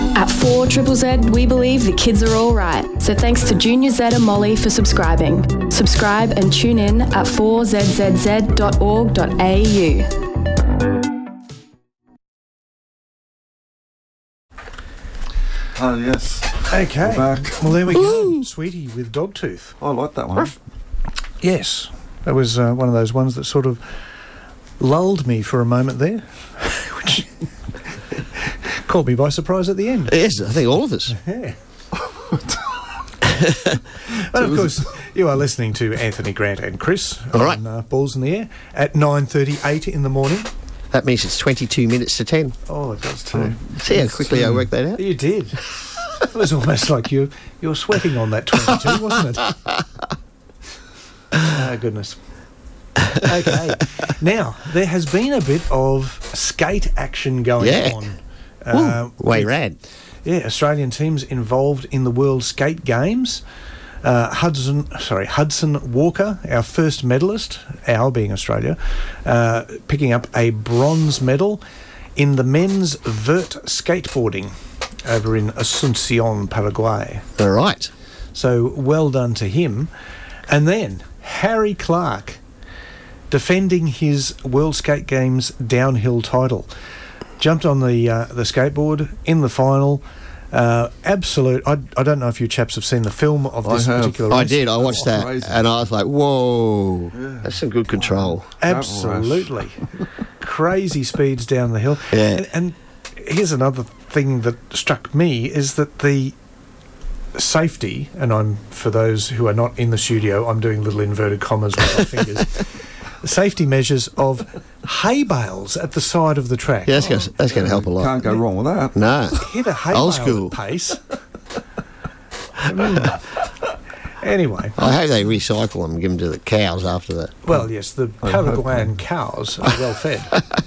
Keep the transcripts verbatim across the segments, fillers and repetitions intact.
At four Z Z Z, we believe the kids are all right. So thanks to Junior Z and Molly for subscribing. Subscribe and tune in at four z z z dot org dot a u. Oh, yes. Okay. We're back. Well, there we go. Sweetie with Dogtooth. I like that one. Yes. That was uh, one of those ones that sort of lulled me for a moment there, which caught me by surprise at the end. Yes, I think all of us. Yeah. But of course, you are listening to Anthony Grant and Chris All on right. uh, Balls in the Air at nine thirty-eight in the morning. That means it's twenty-two minutes to ten. Oh, it does too. See how quickly I worked that out? You did. It was almost like you you were sweating on that twenty-two, wasn't it? Oh, goodness. Okay. Now, there has been a bit of skate action going Yeah. on. Uh, Ooh, way with- rad. Yeah, Australian teams involved in the World Skate Games. Uh, Hudson, sorry, Hudson Walker, our first medalist, our being Australia, uh, picking up a bronze medal in the men's vert skateboarding over in Asunción, Paraguay. All right. So well done to him. And then Harry Clark defending his World Skate Games downhill title. Jumped on the uh, the skateboard in the final. Uh, absolute. I, I don't know if you chaps have seen the film of I this have. particular I race. did. I watched that, crazy. and I was like, "Whoa, that's some good control." Absolutely. Crazy speeds down the hill. Yeah. And, and here's another thing that struck me is that the safety, and I'm, for those who are not in the studio, I'm doing little inverted commas with my fingers, the safety measures of hay bales at the side of the track. Yeah, that's going to that's going to help a lot. Can't go wrong with that. No. Hit a hay Old bale school. at pace. Mm. Anyway, I hope they recycle them and give them to the cows after that. well, yes, the I hope Paraguayan cows are well fed.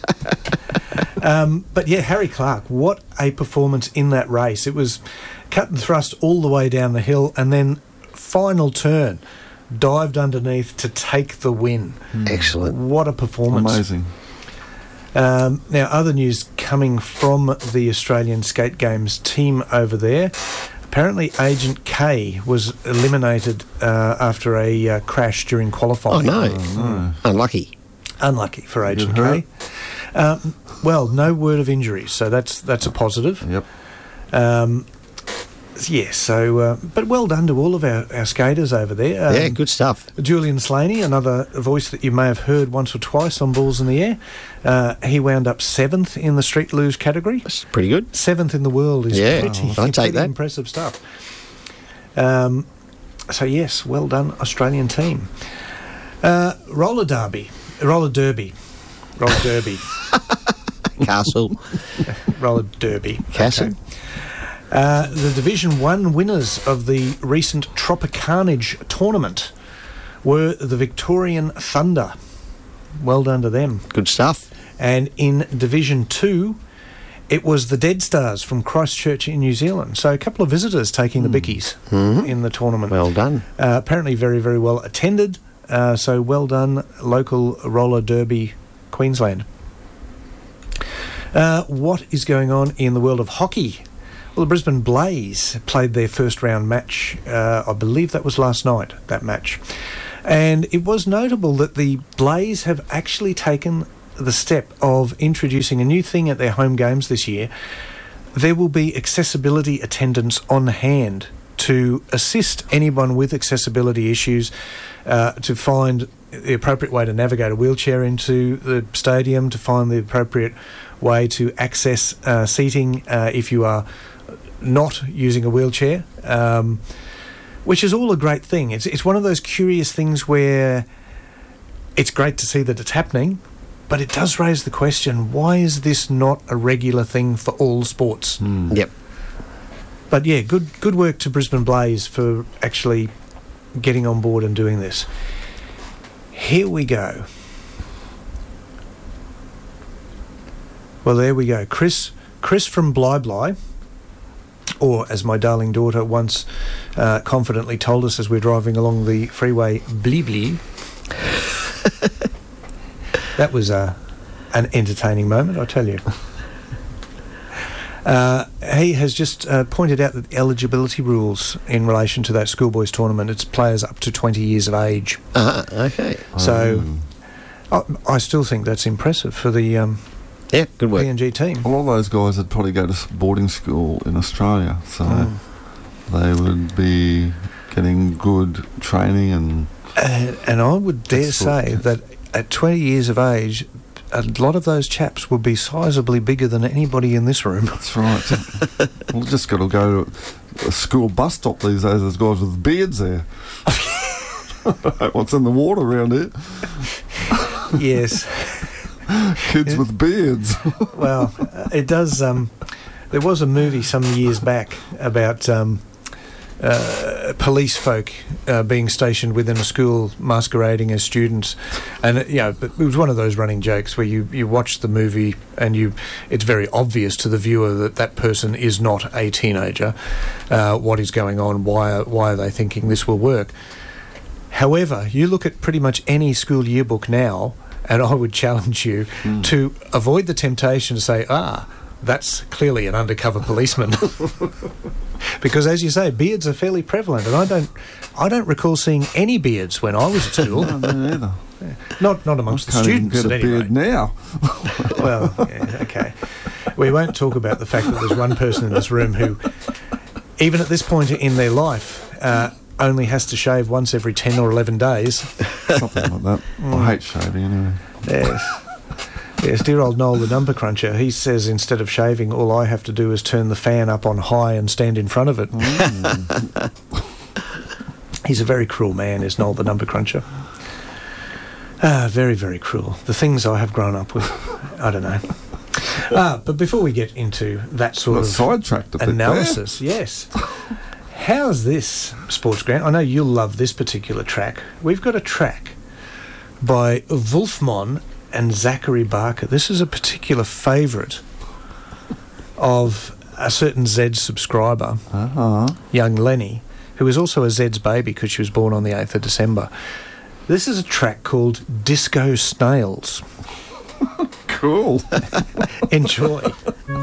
um, but yeah, Harry Clark, what a performance in that race. It was cut and thrust all the way down the hill, and then final turn, dived underneath to take the win. Excellent. What a performance. Amazing. Um, now, other news coming from the Australian Skate Games team over there. Apparently, Agent K was eliminated uh, after a uh, crash during Oh, qualifying. no. No. Unlucky. Unlucky for Agent Did it K. Um, well, no word of injuries, so that's that's a positive. Yep. Um, yeah, so, uh, but well done to all of our, our skaters over there. Um, Yeah, good stuff. Julian Slaney, another voice that you may have heard once or twice on Balls in the Air. Uh, he wound up seventh in the street luge category. That's pretty good. Seventh in the world is Yeah, pretty, I'd take pretty that. impressive stuff. Um, so, yes, well done, Australian team. Uh, roller derby. Roller derby. Roller derby. Castle. Roller derby. Castle. Okay. Uh, the Division One winners of the recent Tropicarnage tournament were the Victorian Thunder. Well done to them. Good stuff. And in Division Two, it was the Dead Stars from Christchurch in New Zealand. So a couple of visitors taking the bickies in the tournament. Well done. Uh, apparently very, very well attended. Uh, so well done, local roller derby, Queensland. Uh, what is going on in the world of hockey? Well, the Brisbane Blaze played their first round match. Uh, I believe that was last night, that match. And it was notable that the Blaze have actually taken the step of introducing a new thing at their home games this year. There will be accessibility attendants on hand to assist anyone with accessibility issues uh, to find the appropriate way to navigate a wheelchair into the stadium, to find the appropriate way to access uh, seating uh, if you are not using a wheelchair, um, which is all a great thing. It's it's one of those curious things where it's great to see that it's happening, but it does raise the question, why is this not a regular thing for all sports? Yep. But yeah, good good work to Brisbane Blaze for actually getting on board and doing this. Here we go. Well, there we go. Chris Chris from Bly Bly, or as my darling daughter once uh, confidently told us as we're driving along the freeway, Blee Blee. That was uh, an entertaining moment, I tell you. Uh, he has just uh, pointed out that the eligibility rules in relation to that schoolboys tournament, it's players up to twenty years of age. Uh, okay. So I, I still think that's impressive for the um, Yeah, good work. P N G team. A lot of those guys would probably go to s- boarding school in Australia, so Mm. they would be getting good training and And, and I would dare That's sort say of- that at twenty years of age, a lot of those chaps would be sizably bigger than anybody in this room. that's right. We've just got to go to a school bus stop these days. There's guys with beards there. What's in the water around here? Yes. Kids with beards. Well, uh, it does. Um, there was a movie some years back about um, uh, police folk uh, being stationed within a school masquerading as students, and uh, you know, but it was one of those running jokes where you, you watch the movie and you it's very obvious to the viewer that that person is not a teenager. Uh, what is going on? Why are, why are they thinking this will work? However, you look at pretty much any school yearbook now, and I would challenge you Mm. to avoid the temptation to say, ah, that's clearly an undercover policeman. Because, as you say, beards are fairly prevalent, and I don't, I don't recall seeing any beards when I was at school. I don't either. Not, not amongst the Can't even students, get at a any rate. beard now. Well, yeah, okay. We won't talk about the fact that there's one person in this room who, even at this point in their life, uh, only has to shave once every ten or eleven days. Something like that. I hate shaving anyway. Yes. Yes, dear old Noel the number cruncher, he says instead of shaving, all I have to do is turn the fan up on high and stand in front of it. He's a very cruel man, is Noel the number cruncher. Ah, very, very cruel. The things I have grown up with, I don't know. Ah, but before we get into that sort Well, of sidetracked a bit analysis, yes. How's this, Sports Grant? I know you'll love this particular track. We've got a track by Wolfmon and Zachary Barker. This is a particular favourite of a certain Zed subscriber, there. Uh-huh. young Lenny, who is also a Zed's baby because she was born on the eighth of December. This is a track called Disco Snails. Cool. Enjoy.